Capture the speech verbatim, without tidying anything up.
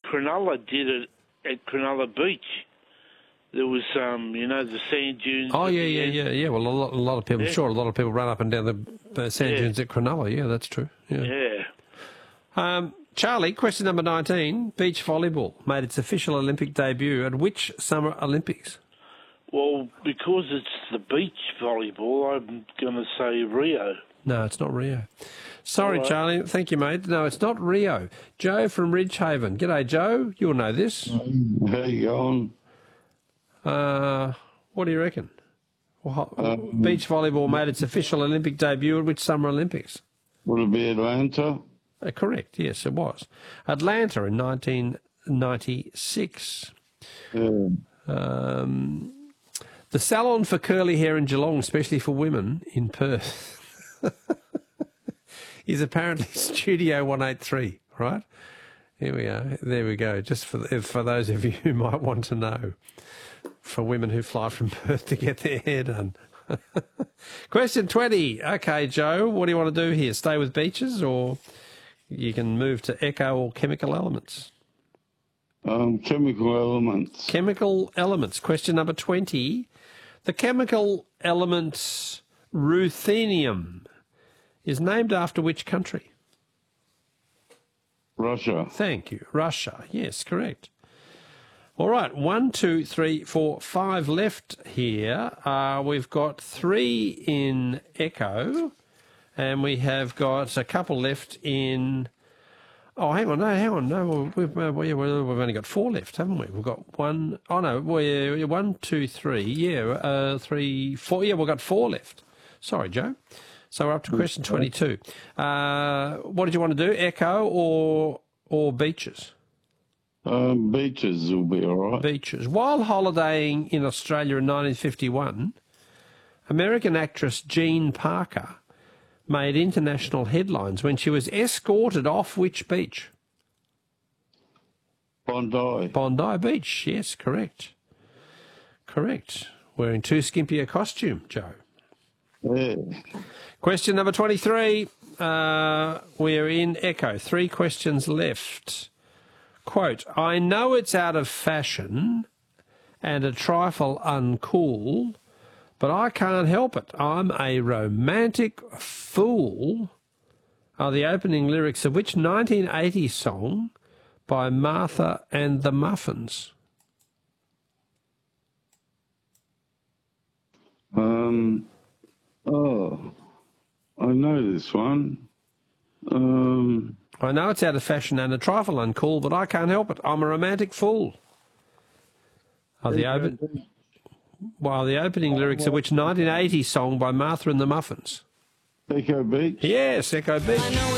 Cronulla did it at Cronulla Beach. There was, um, you know, the sand dunes. Oh, at yeah, the yeah, end. yeah, yeah. Well, a lot, a lot of people, Yeah. sure, a lot of people run up and down the uh, sand Yeah. dunes at Cronulla. Yeah, that's true. Yeah. Yeah. Um, Charlie, question number nineteen. Beach volleyball made its official Olympic debut at which Summer Olympics? Well, because it's the beach volleyball, I'm going to say Rio. No, it's not Rio. Sorry, All right. Charlie. Thank you, mate. No, it's not Rio. Joe from Ridgehaven. G'day, Joe. You'll know this. How you going? Uh, what do you reckon? Well, Um, beach volleyball made its official Olympic debut at which Summer Olympics? Would it be Atlanta? Uh, correct, yes, it was. Atlanta in nineteen ninety-six. Yeah. Um, the salon for curly hair in Geelong, especially for women in Perth, is apparently Studio one eighty-three, right? Here we are. There we go. Just for for those of you who might want to know, for women who fly from Perth to get their hair done. Question twenty. Okay, Joe, what do you want to do here? Stay with beaches, or you can move to echo or chemical elements? Um, chemical elements. Chemical elements. Question number twenty. The chemical element ruthenium is named after which country? Russia. Thank you. Russia. Yes, correct. All right, one, two, three, four, five left here. Uh, we've got three in echo, and we have got a couple left in... Oh, hang on, no, hang on, no, we've, uh, we- we've only got four left, haven't we? We've got one, oh no, we're one, two, three, yeah, uh, three, four, yeah, we've got four left. Sorry, Joe. So we're up to question twenty-two. Uh, what did you want to do, echo or or beaches? Um, beaches will be all right. Beaches. While holidaying in Australia in nineteen fifty-one, American actress Jean Parker made international headlines when she was escorted off which beach? Bondi. Bondi Beach. Yes, correct. Correct. Wearing too skimpy a costume, Joe. Yeah. Question number twenty-three. Uh, we're in echo. Three questions left. Quote, I know it's out of fashion and a trifle uncool, but I can't help it. I'm a romantic fool are the opening lyrics of which nineteen eighty song by Martha and the Muffins? Um, oh, I know this one. Um, I know it's out of fashion and a trifle uncool, but I can't help it. I'm a romantic fool. Are the open... While the opening lyrics of which nineteen eighty song by Martha and the Muffins? Echo Beach. Yes, Echo Beach. I know